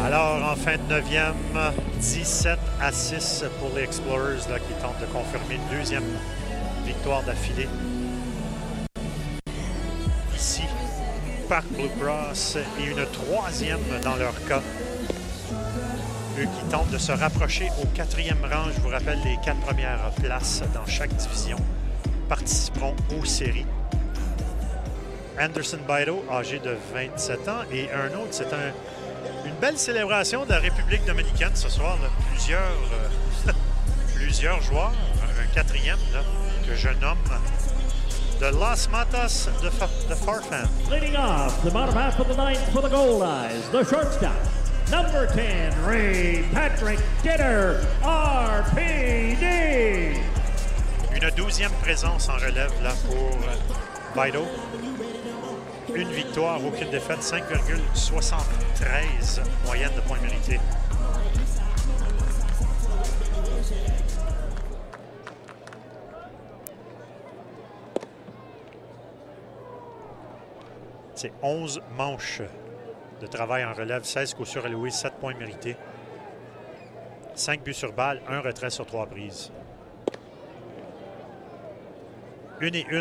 Alors, en fin de 9e, 17-6 pour les Explorers là, qui tentent de confirmer une deuxième victoire d'affilée. Ici, par Blue Cross et une troisième dans leur cas. Eux qui tentent de se rapprocher au 4e rang. Je vous rappelle, les 4 premières places dans chaque division participeront aux séries. Anderson Bido, âgé de 27 ans, et un autre, c'est une belle célébration de la République dominicaine ce soir. Là. Plusieurs joueurs, un 4e là, que je nomme de Las Matas de Farfan. Leading off the bottom half of the ninth for the goal lines, the shortstop, number 10, Ray Patrick Kidder, RPD. Une 12e présence en relève là pour Bido. Une victoire, aucune défaite, 5,73 moyenne de points mérités. C'est 11 manches de travail en relève, 16 coups sûrs alloués, 7 points mérités. 5 buts sur balle, 1 retrait sur 3 prises. 1-1.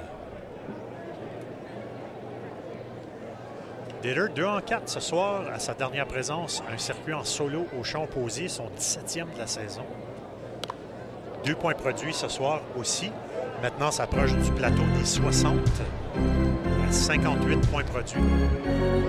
Diller, 2-4 ce soir à sa dernière présence. Un circuit en solo au champ opposé, son 17e de la saison. 2 points produits ce soir aussi. Maintenant, s'approche du plateau des 60 à 58 points produits.